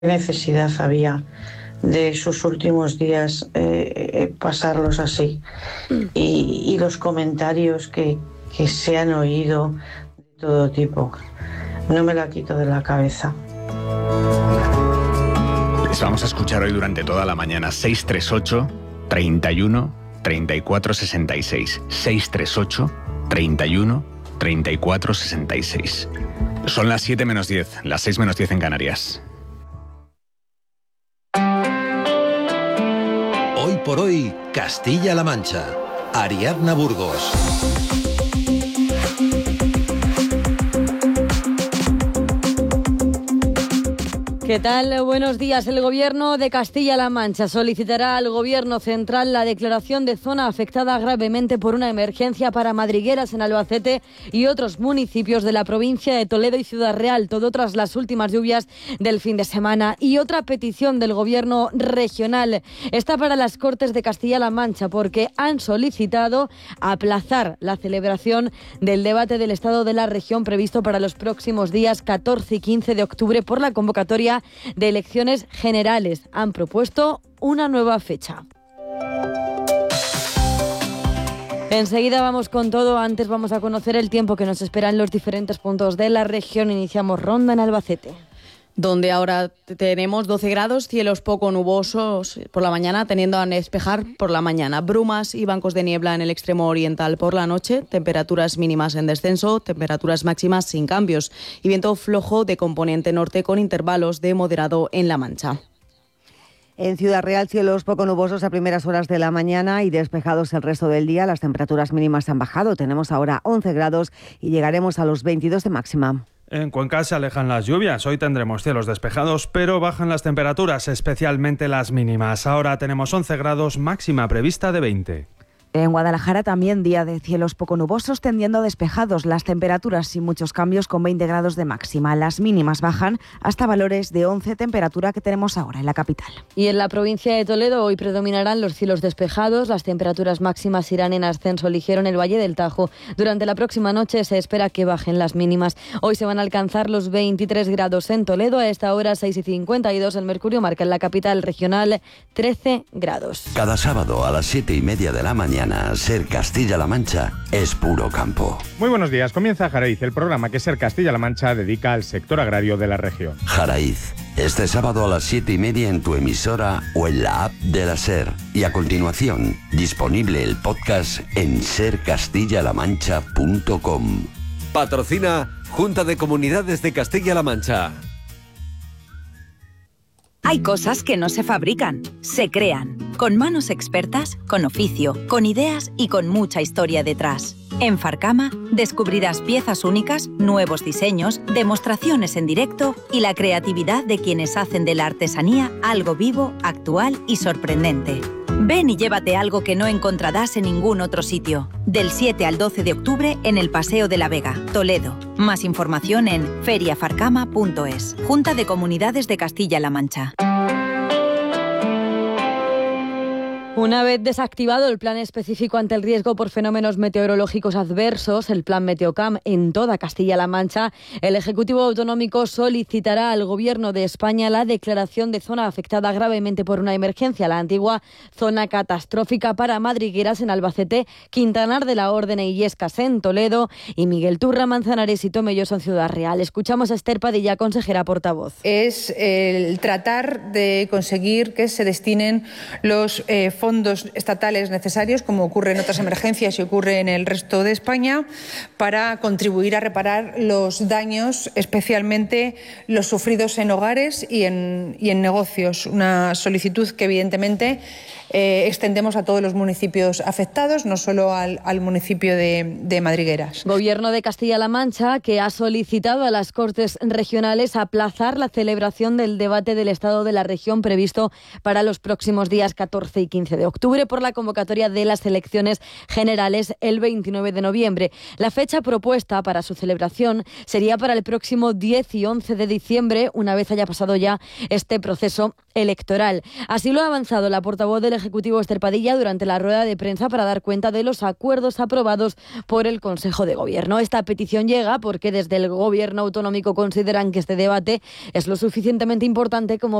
¿Qué necesidad había de sus últimos días pasarlos así? Y los comentarios que se han oído de todo tipo. No me la quito de la cabeza. Les vamos a escuchar hoy durante toda la mañana. 638 31 34 66. 638 31 34 66. Son las 7 menos 10, las 6 menos 10 en Canarias. Hoy por hoy, Castilla-La Mancha. Ariadna Burgos. ¿Qué tal? Buenos días. El Gobierno de Castilla-La Mancha solicitará al Gobierno central la declaración de zona afectada gravemente por una emergencia para madrigueras en Albacete y otros municipios de la provincia de Toledo y Ciudad Real, todo tras las últimas lluvias del fin de semana. Y otra petición del Gobierno regional está para las Cortes de Castilla-La Mancha, porque han solicitado aplazar la celebración del debate del Estado de la región previsto para los próximos días 14 y 15 de octubre por la convocatoria de elecciones generales. Han propuesto una nueva fecha. Enseguida vamos con todo. Antes vamos a conocer el tiempo que nos espera en los diferentes puntos de la región. Iniciamos ronda en Albacete, donde ahora tenemos 12 grados, cielos poco nubosos por la mañana, tendiendo a despejar por la mañana. Brumas y bancos de niebla en el extremo oriental por la noche, temperaturas mínimas en descenso, temperaturas máximas sin cambios y viento flojo de componente norte con intervalos de moderado en La Mancha. En Ciudad Real, cielos poco nubosos a primeras horas de la mañana y despejados el resto del día. Las temperaturas mínimas han bajado, tenemos ahora 11 grados y llegaremos a los 22 de máxima. En Cuenca se alejan las lluvias. Hoy tendremos cielos despejados, pero bajan las temperaturas, especialmente las mínimas. Ahora tenemos 11 grados, máxima prevista de 20. En Guadalajara también día de cielos poco nubosos, tendiendo a despejados. Las temperaturas sin muchos cambios, con 20 grados de máxima. Las mínimas bajan hasta valores de 11, temperatura que tenemos ahora en la capital. Y en la provincia de Toledo hoy predominarán los cielos despejados. Las temperaturas máximas irán en ascenso ligero en el Valle del Tajo. Durante la próxima noche se espera que bajen las mínimas. Hoy se van a alcanzar los 23 grados en Toledo. A esta hora 6:52 el mercurio marca en la capital regional 13 grados. Cada sábado a las 7:30 de la mañana, Ser Castilla-La Mancha es puro campo. Muy buenos días, comienza Jaraiz, el programa que Ser Castilla-La Mancha dedica al sector agrario de la región. Jaraiz, este sábado a las 7:30 en tu emisora o en la app de la Ser. Y a continuación, disponible el podcast en sercastillalamancha.com. Patrocina Junta de Comunidades de Castilla-La Mancha. Hay cosas que no se fabrican, se crean, con manos expertas, con oficio, con ideas y con mucha historia detrás. En Farcama descubrirás piezas únicas, nuevos diseños, demostraciones en directo y la creatividad de quienes hacen de la artesanía algo vivo, actual y sorprendente. Ven y llévate algo que no encontrarás en ningún otro sitio. Del 7 al 12 de octubre en el Paseo de la Vega, Toledo. Más información en feriafarcama.es. Junta de Comunidades de Castilla-La Mancha. Una vez desactivado el plan específico ante el riesgo por fenómenos meteorológicos adversos, el plan Meteocam en toda Castilla-La Mancha, el Ejecutivo Autonómico solicitará al Gobierno de España la declaración de zona afectada gravemente por una emergencia, la antigua zona catastrófica para madrigueras en Albacete, Quintanar de la Orden e Illescas en Toledo y Miguel Turra, Manzanares y Tomelloso en Ciudad Real. Escuchamos a Esther Padilla, consejera portavoz. Es el tratar de conseguir que se destinen los fondos estatales necesarios, como ocurre en otras emergencias y ocurre en el resto de España, para contribuir a reparar los daños, especialmente los sufridos en hogares y en negocios. Una solicitud que evidentemente extendemos a todos los municipios afectados, no solo al municipio de Madrigueras. Gobierno de Castilla-La Mancha, que ha solicitado a las Cortes regionales aplazar la celebración del debate del Estado de la región previsto para los próximos días 14 y 15 de octubre por la convocatoria de las elecciones generales el 29 de noviembre. La fecha propuesta para su celebración sería para el próximo 10 y 11 de diciembre, una vez haya pasado ya este proceso electoral. Así lo ha avanzado la portavoz del Ejecutivo Ester Padilla durante la rueda de prensa para dar cuenta de los acuerdos aprobados por el Consejo de Gobierno. Esta petición llega porque desde el Gobierno autonómico consideran que este debate es lo suficientemente importante como